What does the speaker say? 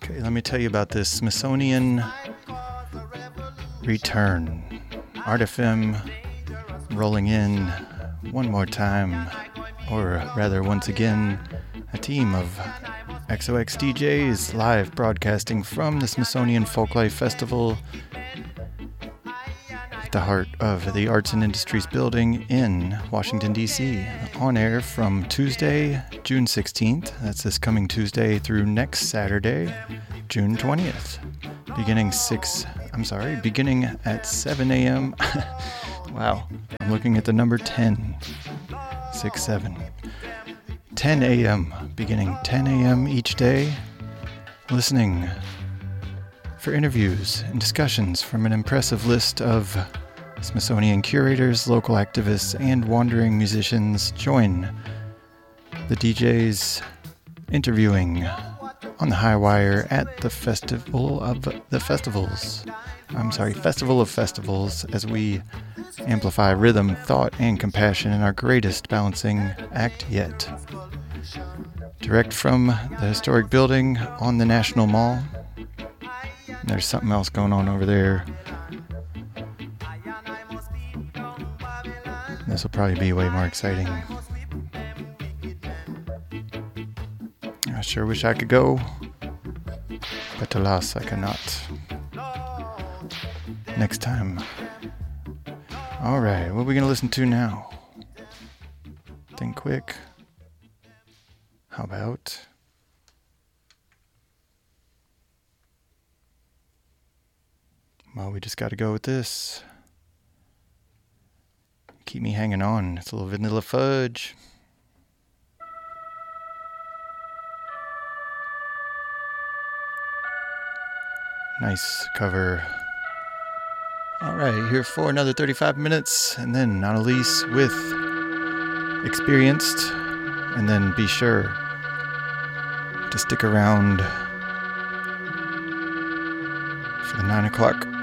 Okay, let me tell you about this Smithsonian return. Art FM rolling in one more time, or rather once again, a team of XOX DJs live broadcasting from the Smithsonian Folklife Festival at the heart of the Arts and Industries Building in Washington, D.C. On air from Tuesday, June 16th, that's this coming Tuesday, through next Saturday, June 20th, beginning at 7 a.m. Wow, I'm looking at the number 10, 6-7. 10 a.m., beginning 10 a.m. each day, listening for interviews and discussions from an impressive list of Smithsonian curators, local activists, and wandering musicians. Join the DJs interviewing on the high wire at the Festival of Festivals, as we amplify rhythm, thought, and compassion in our greatest balancing act yet. Direct from the historic building on the National Mall. There's something else going on over there. This will probably be way more exciting. I sure wish I could go, but alas, I cannot. Next time. Alright, what are we going to listen to now? Think quick. How about... well, we just got to go with this. Keep me hanging on. It's a little vanilla fudge. Nice cover. Alright, here for another 35 minutes, and then Annalise with Experienced, and then be sure to stick around for the 9 o'clock